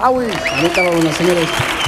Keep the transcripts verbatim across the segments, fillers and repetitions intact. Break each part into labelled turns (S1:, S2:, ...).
S1: ¡Aui! Mamita Molona, señores.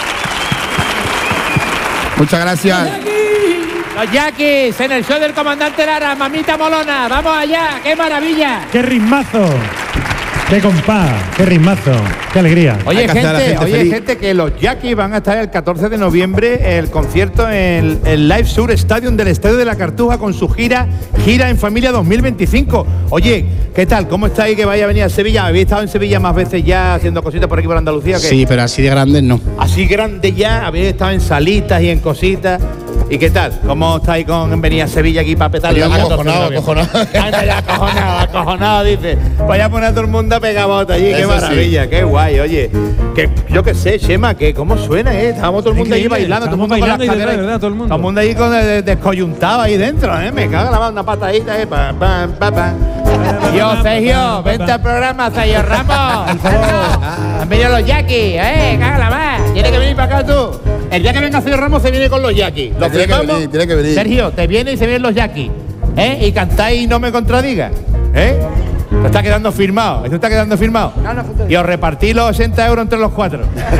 S2: Muchas gracias.
S3: Los Yaquis en el show del comandante Lara, Mamita Molona. ¡Vamos allá! ¡Qué maravilla!
S4: ¡Qué ritmazo! ¡Qué compás! ¡Qué ritmazo! ¡Qué alegría!
S3: Oye, gente,
S2: gente
S3: oye,
S2: feliz.
S3: gente, que los Yaquis van a estar el catorce de noviembre el concierto en el Live Sur Stadium del Estadio de la Cartuja con su gira Gira en Familia dos mil veinticinco. Oye, ¿qué tal? ¿Cómo estáis que vaya a venir a Sevilla? ¿Habéis estado en Sevilla más veces ya haciendo cositas por aquí por Andalucía? ¿Qué?
S2: Sí, pero así de grandes no.
S3: Así grande ya, habéis estado en salitas y en cositas. ¿Y qué tal? ¿Cómo estáis con venir a Sevilla aquí para petarlo?
S2: Yo acojonado, acojonado.
S3: Anda ya, acojonado, acojonado, dice. Vaya a poner a todo el mundo a pegar bota allí, qué
S2: Eso
S3: maravilla,
S2: sí.
S3: qué guay, oye. Que yo qué sé, Chema, que cómo suena, eh. Estábamos todo el mundo allí
S4: Increíble,
S3: bailando, todo el mundo
S4: estamos
S3: con las
S4: bailando y de
S3: caderas.
S4: verdad, todo el mundo.
S3: Todo el mundo ahí con de- de- descoyuntado ahí dentro, eh. Me cago en la mano, una patadita, eh. Pa, pa, pa, pa. Yo, Sergio, vente al programa, Sergio Ramos. Han venido los Yaquis, eh, cágala más. Tienes que venir para acá tú. El día que venga Sergio Ramos se viene con los Yaquis. Los
S2: Tiene que
S3: firmamos.
S2: venir, tiene que venir.
S3: Sergio, te viene y se vienen los Yaquis, ¿eh? Y cantáis y no me contradigas, ¿eh? Esto está quedando firmado, esto está quedando firmado. Y os repartí los ochenta euros entre los cuatro.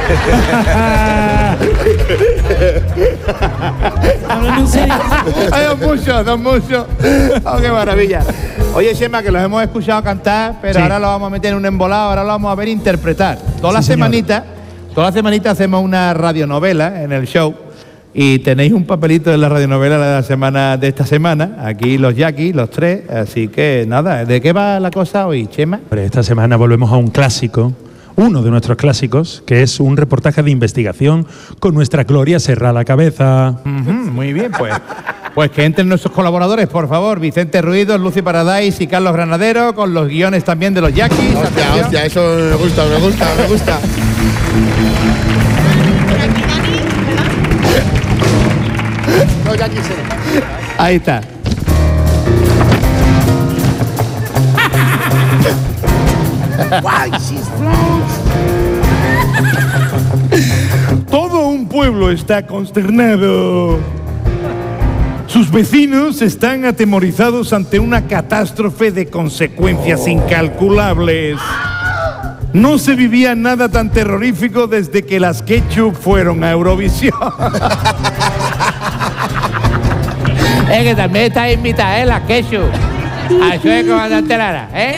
S3: Ay, don mucho, don mucho. Oh, qué maravilla. Oye, Chema, que los hemos escuchado cantar, pero
S4: Sí.
S3: ahora lo vamos a meter en un embolado, ahora lo vamos a ver interpretar. Todas las
S4: Sí, señor.
S3: semanitas, todas las semanitas hacemos una radionovela en el show. Y tenéis un papelito de la radionovela de la semana de esta semana, aquí los Yaquis, los tres, así que nada, ¿de qué va la cosa hoy, Chema?
S4: Hombre, esta semana volvemos a un clásico, uno de nuestros clásicos, que es un reportaje de investigación con nuestra Gloria Serra a la cabeza.
S3: Ujú, muy bien, pues. Pues que entren nuestros colaboradores, por favor, Vicente Ruidos, Lucy Paradise y Carlos Granadero, con los guiones también de los Yaquis.
S2: Hostia,
S3: Atención.
S2: hostia, eso me gusta, me gusta, me gusta.
S1: Los Yaquis serán.
S3: Ahí está. Todo un pueblo está consternado. Sus vecinos están atemorizados ante una catástrofe de consecuencias incalculables. No se vivía nada tan terrorífico desde que las Ketchup fueron a Eurovisión. Es que también está invitada, ¿eh? Las Ketchup. A eso es comandante Lara, ¿eh?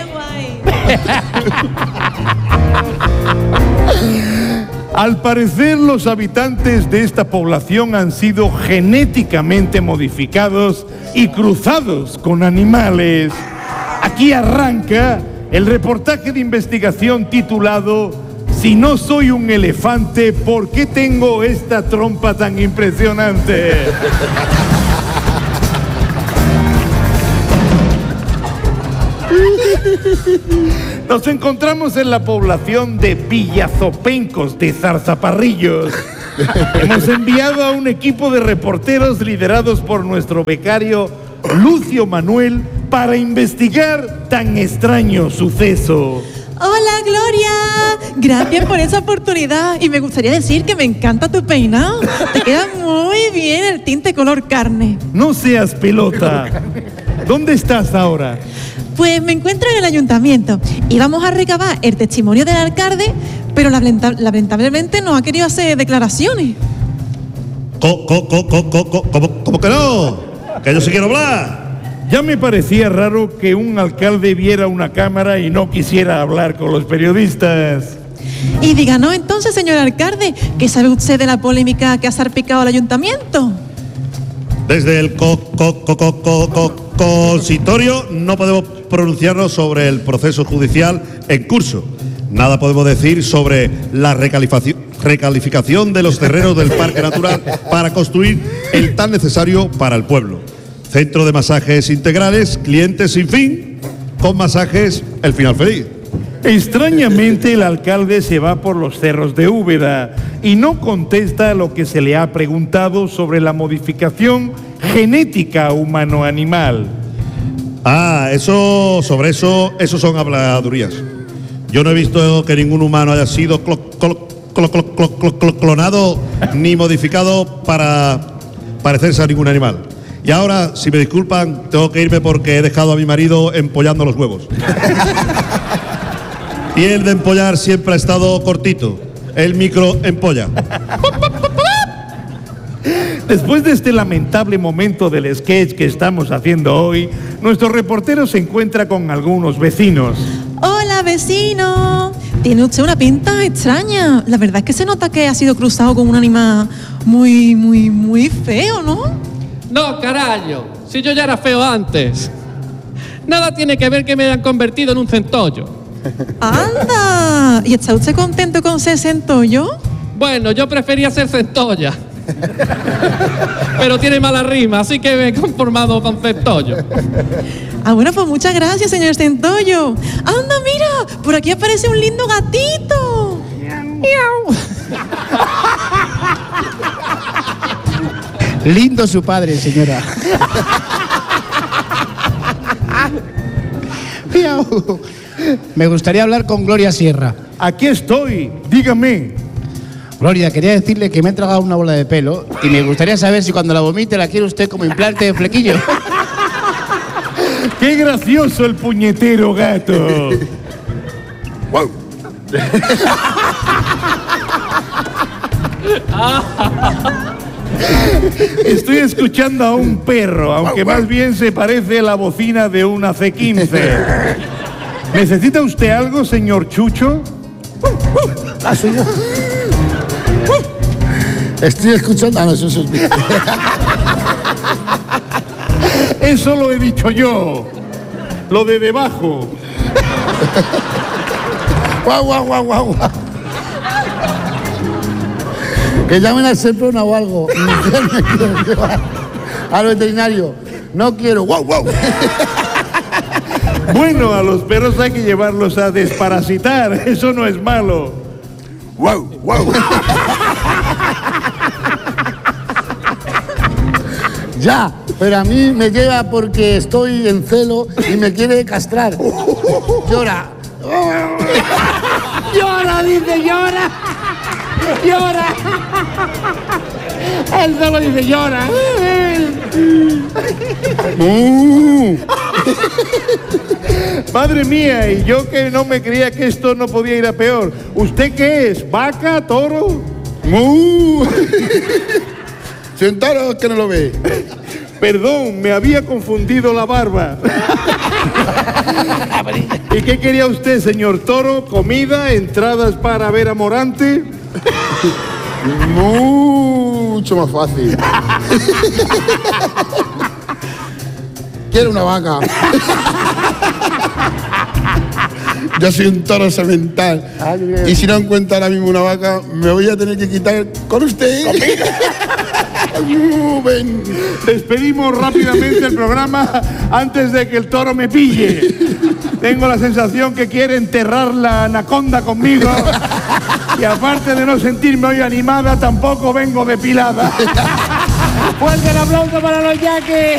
S3: Al parecer, los habitantes de esta población han sido genéticamente modificados y cruzados con animales. Aquí arranca el reportaje de investigación titulado Si no soy un elefante, ¿por qué tengo esta trompa tan impresionante? Nos encontramos en la población de Villazopencos de Zarzaparrillos. Hemos enviado a un equipo de reporteros liderados por nuestro becario Lucio Manuel para investigar tan extraño suceso.
S5: Hola Gloria, gracias por esa oportunidad y me gustaría decir que me encanta tu peinado, te queda muy bien el tinte color carne.
S3: No seas pelota. ¿Dónde estás ahora?
S5: Pues me encuentro en el ayuntamiento y vamos a recabar el testimonio del alcalde, pero lamenta- lamentablemente no ha querido hacer declaraciones.
S6: Co, co, co, co, co, co- ¿Cómo, cómo que no? Que yo sí quiero hablar.
S3: Ya me parecía raro que un alcalde viera una cámara y no quisiera hablar con los periodistas.
S5: Y díganos entonces, señor alcalde, ¿qué sabe usted de la polémica que ha salpicado al ayuntamiento?
S6: Desde el co, co, co, co, co, co- consistorio no podemos pronunciarnos sobre el proceso judicial en curso. Nada podemos decir sobre la recalificación, recalificación de los terrenos del Parque Natural para construir el tan necesario para el pueblo. Centro de masajes integrales, clientes sin fin, con masajes El Final Feliz.
S3: Extrañamente, el alcalde se va por los cerros de Úbeda y no contesta a lo que se le ha preguntado sobre la modificación genética humano-animal.
S6: Ah, eso, sobre eso, eso son habladurías. Yo no he visto que ningún humano haya sido clo- clo- clo- clo- clo- clo- clo- clonado ni modificado para parecerse a ningún animal. Y ahora, si me disculpan, tengo que irme porque he dejado a mi marido empollando los huevos. Y el de empollar siempre ha estado cortito. el micro empolla.
S3: Después de este lamentable momento del sketch que estamos haciendo hoy, nuestro reportero se encuentra con algunos vecinos.
S5: Hola, vecino. Tiene usted una pinta extraña. La verdad es que se nota que ha sido cruzado con un animal muy, muy, muy feo, ¿no?
S7: No, carajo. Si yo ya era feo antes. Nada tiene que ver que me hayan convertido en un centollo.
S5: ¡Anda! ¿Y está usted contento con ser centollo?
S7: Bueno, yo prefería ser centolla. Pero tiene mala rima, así que me he conformado con centollo.
S5: Ah, bueno, pues muchas gracias, señor centollo. ¡Anda, mira! Por aquí aparece un lindo gatito. ¡Miau!
S2: Lindo su padre, señora. Miau. Me gustaría hablar con Gloria Sierra.
S3: Aquí estoy, dígame.
S2: Gloria, quería decirle que me he tragado una bola de pelo y me gustaría saber si cuando la vomite la quiere usted como implante de flequillo.
S3: ¡Qué gracioso el puñetero gato!
S2: Wow.
S3: Estoy escuchando a un perro, aunque más bien se parece a la bocina de una C quince. ¿Necesita usted algo, señor Chucho?
S1: Ah, soy yo. Estoy escuchando. Ah, no, eso es mi.
S3: Eso lo he dicho yo. Lo de debajo.
S1: Guau, guau, guau, guau, guau. Que llamen al Seprona o algo. Me quiero llevar al veterinario. No quiero. Guau, guau.
S3: Bueno, a los perros hay que llevarlos a desparasitar. Eso no es malo.
S1: Guau, guau. Ya, pero a mí me lleva porque estoy en celo y me quiere castrar. Llora. Llora, dice, llora. Llora. Él solo dice llora.
S3: Madre mía, y yo que no me creía que esto no podía ir a peor. ¿Usted qué es? ¿Vaca? ¿Toro?
S1: Sentaros que no lo ve.
S3: Perdón, me había confundido la barba. ¿Y qué quería usted, señor Toro? ¿Comida? ¿Entradas para ver a Morante?
S1: Mucho más fácil. Quiero una vaca. Yo soy un toro semental. Y si no encuentro ahora mismo una vaca, me voy a tener que quitar con usted. Ven.
S3: Despedimos rápidamente el programa antes de que el toro me pille. Tengo la sensación que quiere enterrar la anaconda conmigo. Y aparte de no sentirme hoy animada, tampoco vengo depilada. Fuerte el aplauso para los yaques.